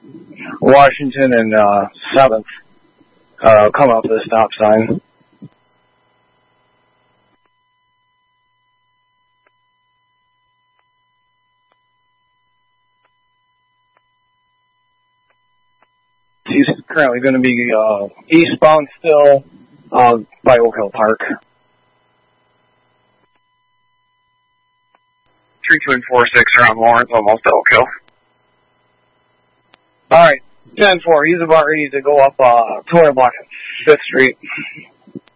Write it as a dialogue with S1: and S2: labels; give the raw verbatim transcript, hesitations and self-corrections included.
S1: Washington and uh, seventh, uh, coming up to the stop sign. He's currently going to be uh, eastbound still uh, by Oak Hill Park.
S2: three two and four six around Lawrence, almost to Oak Hill.
S1: All right, ten four, he's about ready to go up uh, two hundred block of fifth Street.